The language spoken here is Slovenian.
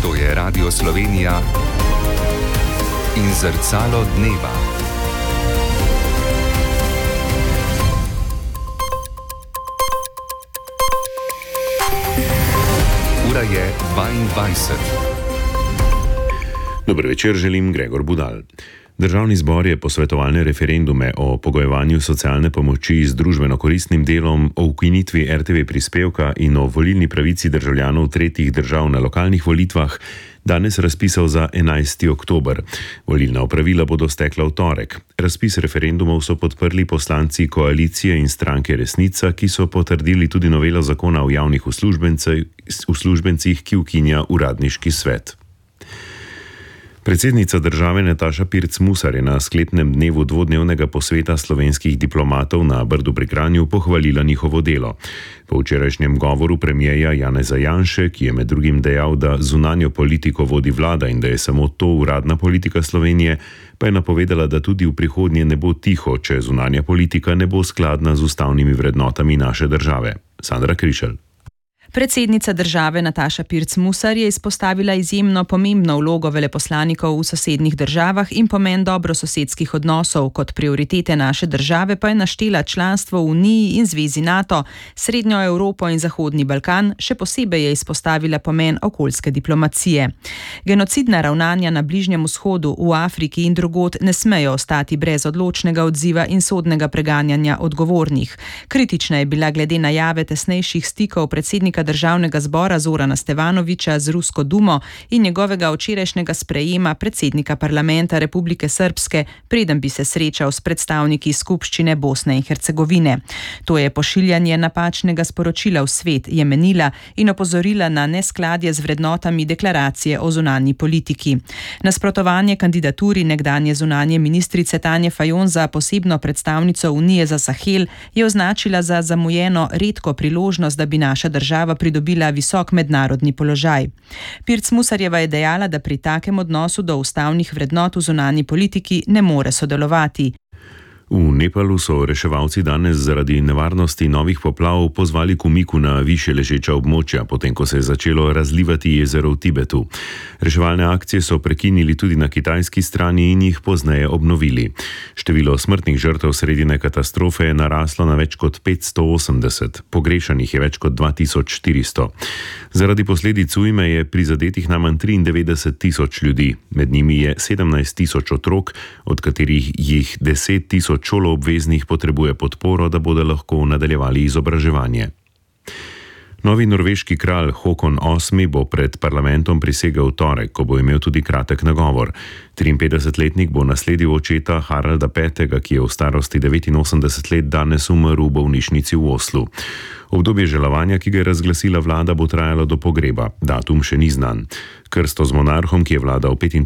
To je Radio Slovenija in Zrcalo dneva. Ura je 22. Dober večer, želim Gregor Budal. Državni zbor je posvetovalne referendume o pogojevanju socialne pomoči z družbeno-koristnim delom, o ukinitvi RTV prispevka in o volilni pravici državljanov tretjih držav na lokalnih volitvah danes razpisal za 11. oktober. Volilna opravila bodo stekla v torek. Razpis referendumov so podprli poslanci koalicije in stranke Resnica, ki so potrdili tudi novelo zakona o javnih uslužbencih, ki ukinja uradniški svet. Predsednica države Nataša Pirc Musar je na sklepnem dnevu dvodnevnega posveta slovenskih diplomatov na Brdu pri Kranju pohvalila njihovo delo. Po včerajšnjem govoru premierja Janeza Janše, ki je med drugim dejal, da zunanjo politiko vodi vlada in da je samo to uradna politika Slovenije, pa je napovedala, da tudi v prihodnje ne bo tiho, če zunanja politika ne bo skladna z ustavnimi vrednotami naše države. Sandra Krišelj. Predsednica države Nataša Pirc Musar je izpostavila izjemno pomembno vlogo veleposlanikov v sosednjih državah in pomen dobrososedskih odnosov. Kot prioritete naše države pa je naštela članstvo v Uniji in Zvezi NATO, Srednjo Evropo in Zahodni Balkan, še posebej je izpostavila pomen okoljske diplomacije. Genocidna ravnanja na Bližnjem vzhodu, v Afriki in drugod ne smejo ostati brez odločnega odziva in sodnega preganjanja odgovornih. Kritična je bila glede najave tesnejših stikov predsednika Državnega zbora Zorana Stevanovića z Rusko dumo in njegovega včerajšnjega sprejema predsednika parlamenta Republike Srpske, preden bi se srečal s predstavniki skupščine Bosne in Hercegovine. To je pošiljanje napačnega sporočila v svet, je menila in opozorila na neskladje z vrednotami deklaracije o zunanji politiki. Nasprotovanje kandidaturi nekdanje zunanje ministrice Tanje Fajon za posebno predstavnico Unije za Sahel je označila za zamujeno redko priložnost, da bi naša država pridobila visok mednarodni položaj. Pirc Musarjeva je dejala, da pri takem odnosu do ustavnih vrednot v zunanji politiki ne more sodelovati. V Nepalu so reševalci danes zaradi nevarnosti novih poplav pozvali k umiku na višje ležeča območja, potem ko se je začelo razlivati jezero v Tibetu. Reševalne akcije so prekinili tudi na kitajski strani in jih pozneje obnovili. Število smrtnih žrtev sredine katastrofe je naraslo na več kot 580, pogrešanih je več kot 2400. Zaradi posledic ujme je prizadetih najmanj 93,000 ljudi, med njimi je 17,000 otrok, od katerih jih 10,000 šoloobveznih potrebuje podporo, da bodo lahko nadaljevali izobraževanje. Novi norveški kralj Håkon VIII bo pred parlamentom prisegel v torek, ko bo imel tudi kratek nagovor. 53-letnik bo nasledil očeta Haralda V., ki je v starosti 89 let danes umrl v bolnišnici v Oslu. Obdobje žalovanja, ki ga je razglasila vlada, bo trajalo do pogreba. Datum še ni znan. Krsto z monarhom, ki je vladal